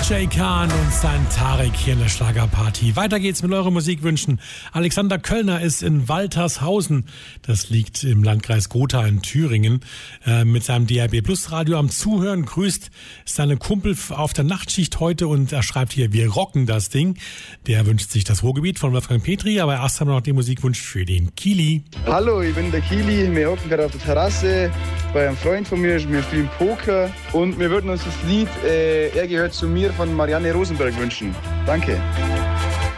DJ Kahn und sein Tarek hier in der Schlagerparty. Weiter geht's mit euren Musikwünschen. Alexander Köllner ist in Waltershausen, das liegt im Landkreis Gotha in Thüringen, mit seinem DAB Plus Radio am Zuhören. Grüßt seine Kumpel auf der Nachtschicht heute und er schreibt hier, wir rocken das Ding. Der wünscht sich das Ruhrgebiet von Wolfgang Petri, aber erst haben wir noch den Musikwunsch für den Kili. Hallo, ich bin der Kili, wir hocken gerade auf der Terrasse bei einem Freund von mir, wir spielen Poker und wir würden uns das Lied Er gehört zu mir von Marianne Rosenberg wünschen. Danke.